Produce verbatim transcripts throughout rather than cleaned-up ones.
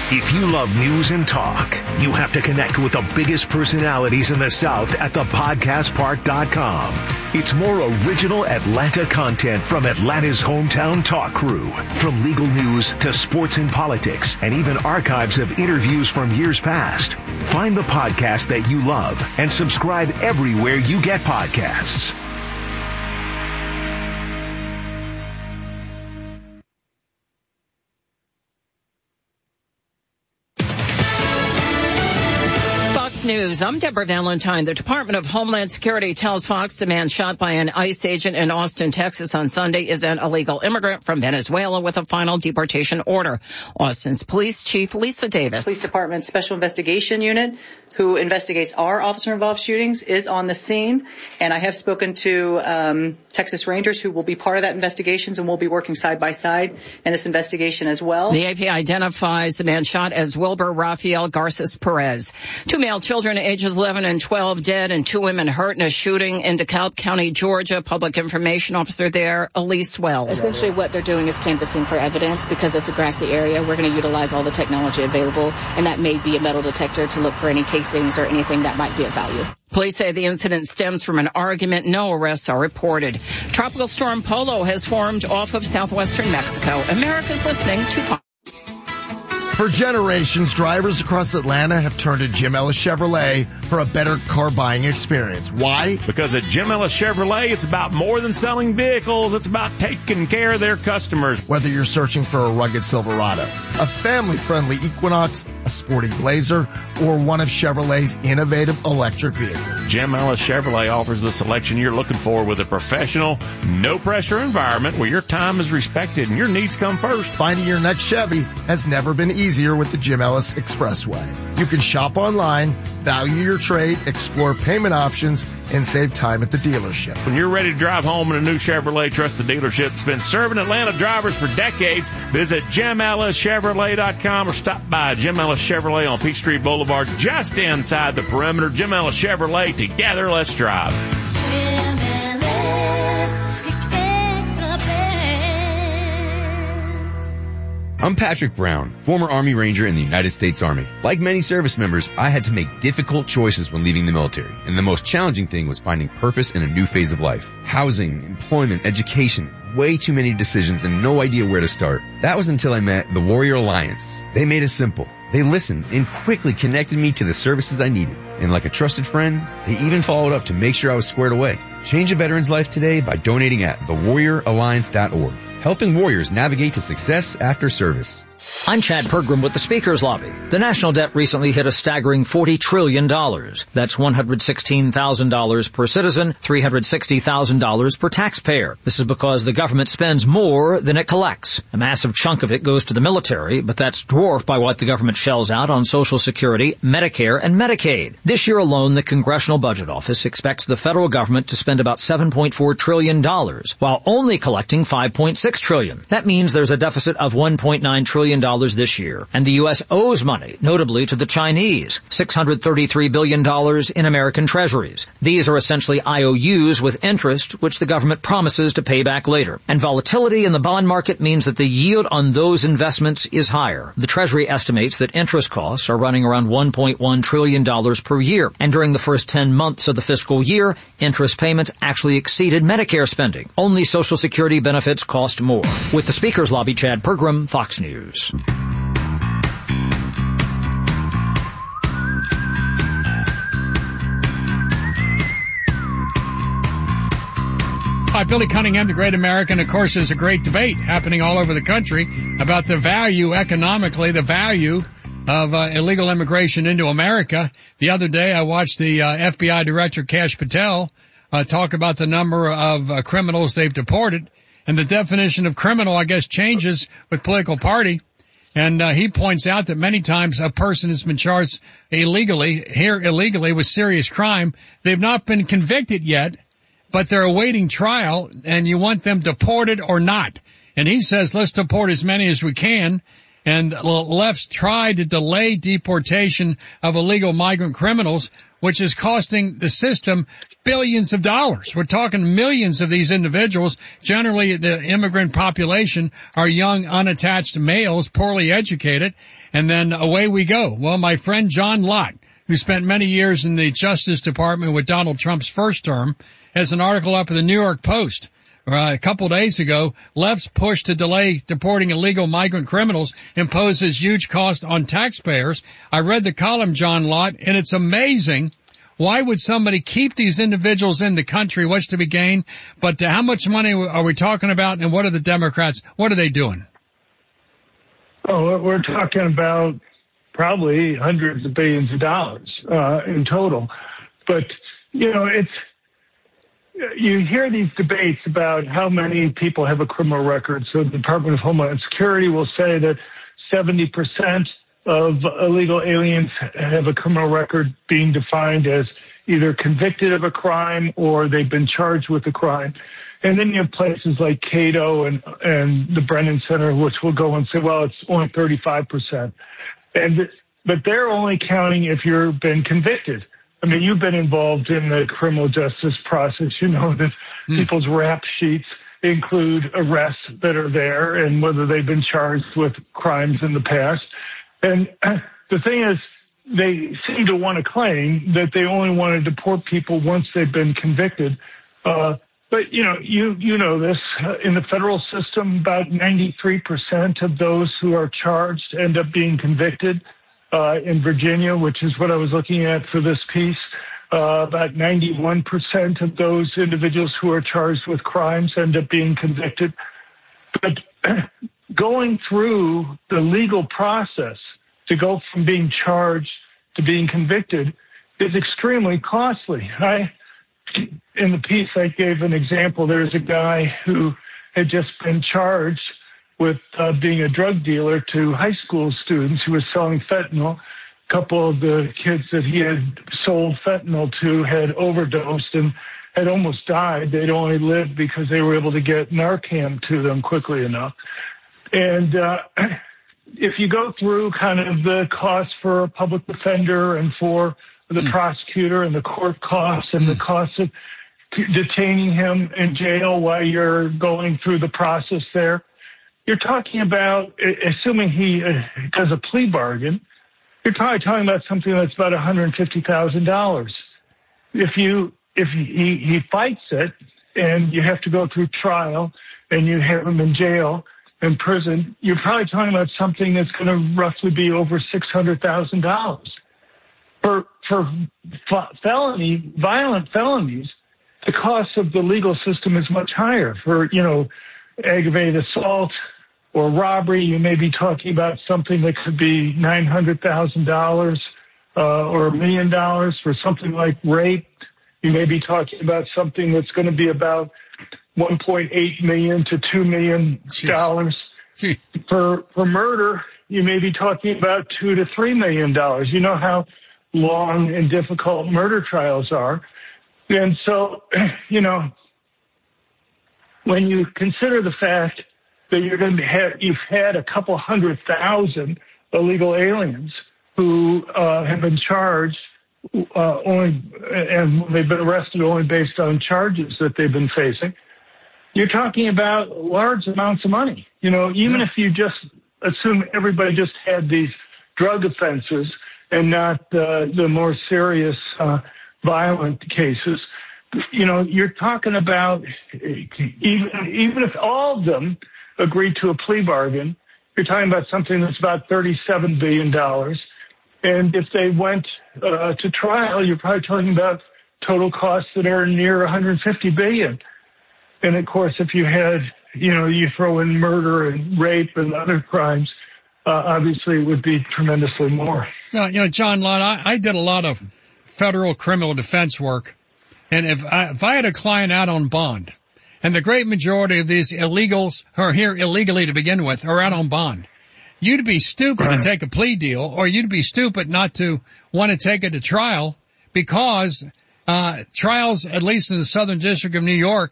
If you love news and talk, you have to connect with the biggest personalities in the South at the podcast park dot com. It's more original Atlanta content from Atlanta's hometown talk crew. From legal news to sports and politics, and even archives of interviews from years past. Find the podcast that you love and subscribe everywhere you get podcasts. News. I'm Deborah Valentine. The Department of Homeland Security tells Fox the man shot by an ICE agent in Austin, Texas on Sunday is an illegal immigrant from Venezuela with a final deportation order. Austin's police chief, Lisa Davis. Police Department Special Investigation Unit, who investigates our officer-involved shootings, is on the scene. And I have spoken to um, Texas Rangers, who will be part of that investigation, and we'll be working side by side in this investigation as well. The A P identifies the man shot as Wilbur Rafael Garces Perez. Two male children ages eleven and twelve dead and two women hurt in a shooting in DeKalb County, Georgia. Public information officer there, Elise Wells. Essentially what they're doing is canvassing for evidence because it's a grassy area. We're going to utilize all the technology available, and that may be a metal detector to look for any casings or anything that might be of value. Police say the incident stems from an argument. No arrests are reported. Tropical storm Polo has formed off of southwestern Mexico. America's listening to Fox. For generations, drivers across Atlanta have turned to Jim Ellis Chevrolet for a better car buying experience. Why? Because at Jim Ellis Chevrolet, it's about more than selling vehicles. It's about taking care of their customers. Whether you're searching for a rugged Silverado, a family-friendly Equinox, a sporty Blazer, or one of Chevrolet's innovative electric vehicles, Jim Ellis Chevrolet offers the selection you're looking for with a professional, no-pressure environment where your time is respected and your needs come first. Finding your next Chevy has never been easier. Easier with the Jim Ellis Expressway. You can shop online, value your trade, explore payment options, and save time at the dealership. When you're ready to drive home in a new Chevrolet, trust the dealership that's been serving Atlanta drivers for decades. Visit Jim Ellis Chevrolet dot com or stop by Jim Ellis Chevrolet on Peachtree Boulevard, just inside the perimeter. Jim Ellis Chevrolet, together, let's drive. Jim Ellis, expect the best. I'm Patrick Brown, former Army Ranger in the United States Army. Like many service members, I had to make difficult choices when leaving the military, and the most challenging thing was finding purpose in a new phase of life. Housing, employment, education, way too many decisions and no idea where to start. That was until I met the Warrior Alliance. They made it simple. They listened and quickly connected me to the services I needed. And like a trusted friend, they even followed up to make sure I was squared away. Change a veteran's life today by donating at the warrior alliance dot org. Helping warriors navigate to success after service. I'm Chad Pergram with the Speaker's Lobby. The national debt recently hit a staggering forty trillion dollars. That's one hundred sixteen thousand dollars per citizen, three hundred sixty thousand dollars per taxpayer. This is because the government spends more than it collects. A massive chunk of it goes to the military, but that's dwarfed by what the government shells out on Social Security, Medicare, and Medicaid. This year alone, the Congressional Budget Office expects the federal government to spend about seven point four trillion dollars, while only collecting five point six trillion dollars. That means there's a deficit of one point nine trillion dollars this year, and the U S owes money, notably to the Chinese, six hundred thirty-three billion dollars in American treasuries. These are essentially I O Us with interest, which the government promises to pay back later. And volatility in the bond market means that the yield on those investments is higher. The Treasury estimates that interest costs are running around one point one trillion dollars per year, and during the first ten months of the fiscal year, interest payments actually exceeded Medicare spending. Only Social Security benefits cost more. With the Speaker's Lobby, Chad Pergram, Fox News. Hi, Billy Cunningham, The Great American. Of course, there's a great debate happening all over the country about the value, economically, the value of uh, illegal immigration into America. The other day, I watched the uh, F B I Director, Kash Patel, uh, talk about the number of uh, criminals they've deported. And the definition of criminal, I guess, changes with political party. And uh, he points out that many times a person has been charged illegally, here illegally, with serious crime. They've not been convicted yet, but they're awaiting trial, and you want them deported or not. And he says, let's deport as many as we can. And the left's tried to delay deportation of illegal migrant criminals. which is costing the system billions of dollars. We're talking millions of these individuals. Generally, the immigrant population are young, unattached males, poorly educated, and then away we go. Well, my friend John Lott, who spent many years in the Justice Department with Donald Trump's first term, has an article up in the New York Post uh, a couple days ago. Left's push to delay deporting illegal migrant criminals imposes huge cost on taxpayers. I read the column, John Lott, and it's amazing. Why would somebody keep these individuals in the country? What's to be gained? But uh, how much money are we talking about, and what are the Democrats, what are they doing? Oh, we're talking about probably hundreds of billions of dollars uh, in total. But, you know, it's, you hear these debates about how many people have a criminal record. So the Department of Homeland Security will say that seventy percent of illegal aliens have a criminal record being defined as either convicted of a crime or they've been charged with a crime. And then you have places like Cato and, and the Brennan Center, which will go and say, well, it's only thirty-five percent. And, but they're only counting if you've been convicted. I mean, you've been involved in the criminal justice process. You know that mm. people's rap sheets include arrests that are there and whether they've been charged with crimes in the past. And the thing is, they seem to want to claim that they only want to deport people once they've been convicted. Uh, but, you know, you, you know this. Uh, in the federal system, about ninety-three percent of those who are charged end up being convicted. Uh, in Virginia, which is what I was looking at for this piece, uh, about ninety-one percent of those individuals who are charged with crimes end up being convicted. But going through the legal process to go from being charged to being convicted is extremely costly. I, in the piece, I gave an example. There's a guy who had just been charged with uh, being a drug dealer to high school students who was selling fentanyl. A couple of the kids that he had sold fentanyl to had overdosed and had almost died. They'd only lived because they were able to get Narcan to them quickly enough. And uh, if you go through kind of the cost for a public defender and for the mm. prosecutor and the court costs and mm. the cost of detaining him in jail while you're going through the process there, you're talking about, assuming he uh, does a plea bargain, you're probably talking about something that's about one hundred fifty thousand dollars. If you, if he, he fights it and you have to go through trial and you have him in jail, in prison, you're probably talking about something that's going to roughly be over six hundred thousand dollars. For, for felony, violent felonies, the cost of the legal system is much higher. For, you know, aggravated assault or robbery, you may be talking about something that could be nine hundred thousand dollars uh, or a million dollars. For something like rape, you may be talking about something that's going to be about one point eight million to two million dollars. For for murder, you may be talking about two to three million dollars. You know how long and difficult murder trials are, and so you know when you consider the fact that you're going to have, you've had a couple hundred thousand illegal aliens who uh, have been charged uh, only, and they've been arrested only based on charges that they've been facing. You're talking about large amounts of money. You know, even yeah. if you just assume everybody just had these drug offenses and not uh, the more serious uh, violent cases, you know, you're talking about even even if all of them agreed to a plea bargain, you're talking about something that's about thirty-seven billion dollars. And if they went uh, to trial, you're probably talking about total costs that are near one hundred fifty billion dollars. And of course, if you had, you know, you throw in murder and rape and other crimes, uh, obviously it would be tremendously more. You know, you know John Lott, I, I did a lot of federal criminal defense work. And if I, if I had a client out on bond, and the great majority of these illegals who are here illegally to begin with are out on bond, you'd be stupid right. to take a plea deal, or you'd be stupid not to want to take it to trial, because uh trials, at least in the Southern District of New York,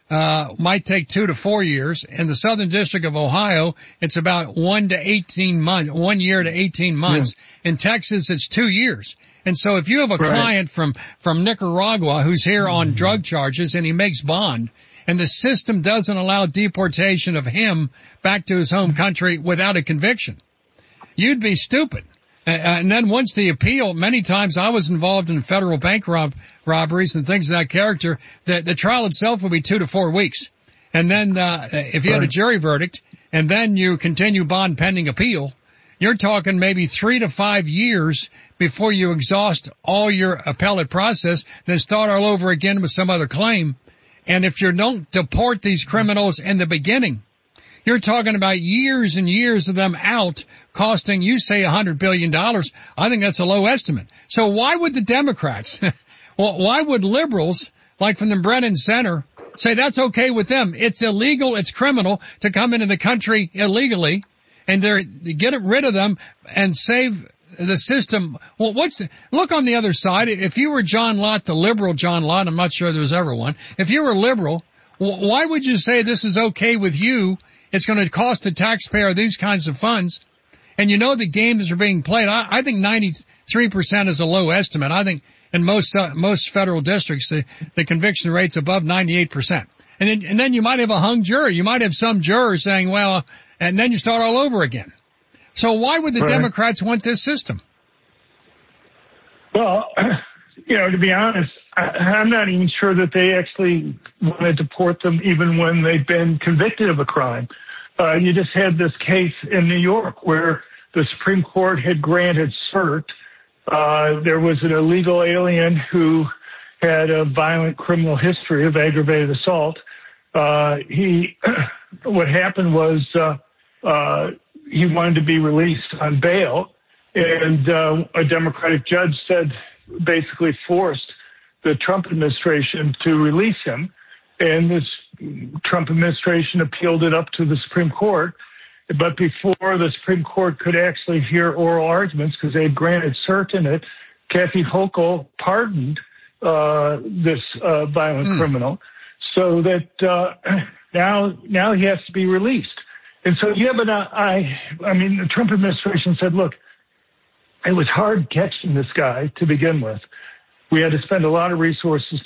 uh, might take two to four years. In the Southern District of Ohio, it's about one to eighteen months, one year to eighteen months. Yeah. In Texas, it's two years. And so if you have a right. client from, from Nicaragua who's here mm-hmm. on drug charges and he makes bond, and the system doesn't allow deportation of him back to his home country without a conviction, you'd be stupid. Uh, and then once the appeal, many times I was involved in federal bank rob- robberies and things of that character, the, the trial itself would be two to four weeks. And then, uh, if you right. had a jury verdict and then you continue bond pending appeal, you're talking maybe three to five years before you exhaust all your appellate process, then start all over again with some other claim. And if you don't deport these criminals in the beginning, you're talking about years and years of them out costing, you say, one hundred billion dollars. I think that's a low estimate. So why would the Democrats, well, why would liberals, like from the Brennan Center, say that's okay with them? It's illegal, it's criminal to come into the country illegally, and they're, get rid of them and save the system. Well, what's the, look on the other side. If you were John Lott, the liberal John Lott, I'm not sure there was ever one. If you were liberal, why would you say this is okay with you? It's going to cost the taxpayer these kinds of funds. And you know the games are being played. I, I think ninety-three percent is a low estimate. I think in most, uh, most federal districts, the, the conviction rate's above ninety-eight percent. And then, and then you might have a hung jury. You might have some jurors saying, well, and then you start all over again. So why would the right. Democrats want this system? Well, you know, to be honest, I, I'm not even sure that they actually want to deport them even when they've been convicted of a crime. Uh, you just had this case in New York where the Supreme Court had granted cert. Uh, there was an illegal alien who had a violent criminal history of aggravated assault. Uh, he, what happened was, uh, uh, he wanted to be released on bail, and uh, a Democratic judge said, basically forced the Trump administration to release him, and this Trump administration appealed it up to the Supreme Court. But before the Supreme Court could actually hear oral arguments, because they had granted cert in it, Kathy Hochul pardoned uh, this uh, violent mm. criminal, so that uh, now now he has to be released. And so, yeah, but I, I mean, the Trump administration said, look, it was hard catching this guy to begin with. We had to spend a lot of resources